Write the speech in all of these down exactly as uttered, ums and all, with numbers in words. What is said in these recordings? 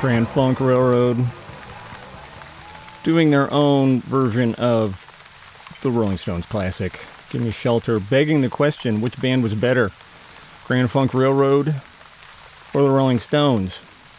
Grand Funk Railroad doing their own version of the Rolling Stones classic, Give Me Shelter, begging the question, which band was better, Grand Funk Railroad or the Rolling Stones?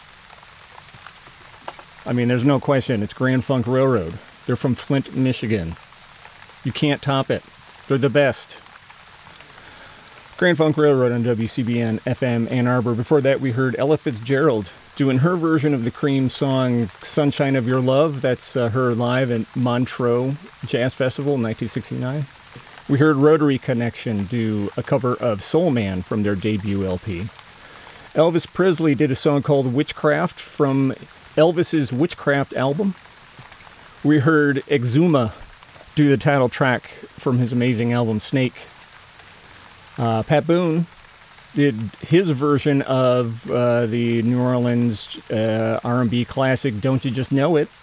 I mean, there's no question, it's Grand Funk Railroad. They're from Flint, Michigan. You can't top it. They're the best. Grand Funk Railroad on W C B N F M Ann Arbor. Before that, we heard Ella Fitzgerald doing her version of the Cream song Sunshine of Your Love. That's uh, her live at Montreux Jazz Festival in nineteen sixty-nine. We heard Rotary Connection do a cover of Soul Man from their debut L P. Elvis Presley did a song called Witchcraft from Elvis's Witchcraft album. We heard Exuma do the title track from his amazing album Snake. Uh, Pat Boone did his version of uh, the New Orleans uh, R and B classic Don't You Just Know It.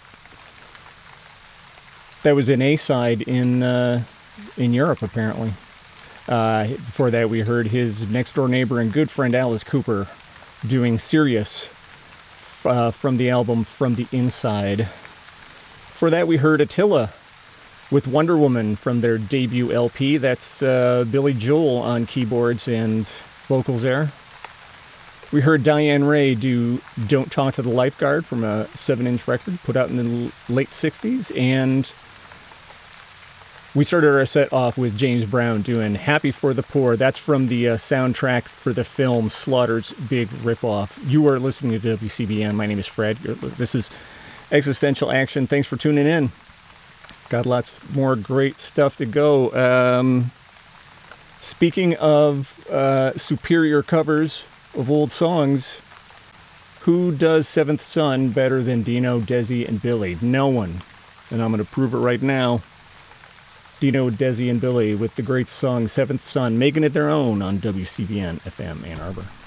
That was an A-side in uh, in Europe, apparently. Uh, before that, we heard his next-door neighbor and good friend Alice Cooper doing Sirius f- uh, from the album From the Inside. For that, we heard Attila with Wonder Woman from their debut L P. That's uh, Billy Joel on keyboards and vocals there. We heard Diane Ray do Don't Talk to the Lifeguard from a seven-inch record put out in the late sixties. And we started our set off with James Brown doing Happy for the Poor. That's from the uh, soundtrack for the film Slaughter's Big Ripoff. You are listening to W C B N. My name is Fred. This is Existential Action. Thanks for tuning in. Got lots more great stuff to go. Um, speaking of uh, superior covers of old songs, who does Seventh Son better than Dino, Desi, and Billy? No one. And I'm going to prove it right now. Dino, Desi, and Billy with the great song Seventh Son, making it their own on W C B N F M Ann Arbor.